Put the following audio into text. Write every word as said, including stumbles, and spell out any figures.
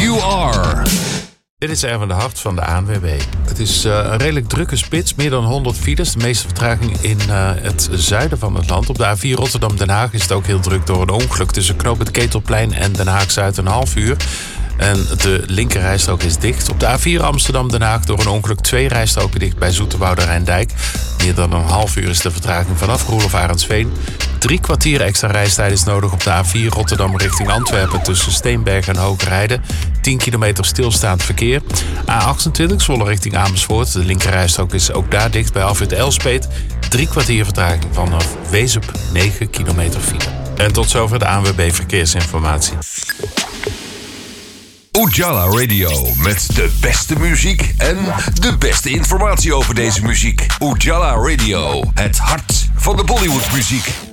You Are. Dit is Erwin de Hart van de A N W B. Het is uh, een redelijk drukke spits, meer dan honderd files. De meeste vertraging in uh, het zuiden van het land. Op de A vier Rotterdam-Den Haag is het ook heel druk door een ongeluk tussen Knoop het Ketelplein en Den Haag-Zuid een half uur. En de linkerrijstrook is dicht. Op de A vier Amsterdam-Den Haag door een ongeluk twee rijstroken dicht bij Zoeterwoude-Rijndijk. Meer dan een half uur is de vertraging vanaf Roelof Arendsveen. Drie kwartier extra reistijd is nodig op de A vier Rotterdam richting Antwerpen tussen Steenberg en Hoogrijden. tien kilometer stilstaand verkeer. A achtentwintig Zwolle richting Amersfoort. De linkerrijstrook is ook daar dicht bij Afrit Elspeet. Drie kwartier vertraging vanaf Wezep, negen kilometer file. En tot zover de A N W B Verkeersinformatie. Ujala Radio met de beste muziek en de beste informatie over deze muziek. Ujala Radio, het hart van de Bollywood muziek.